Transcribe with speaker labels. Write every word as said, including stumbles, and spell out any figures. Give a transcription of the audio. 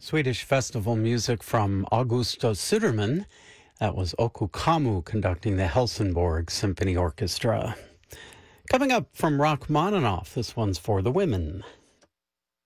Speaker 1: Swedish festival music from Augusto Suderman. That was Oku Kamu conducting the Helsingborg Symphony Orchestra. Coming up from Rachmaninoff, this one's for the women.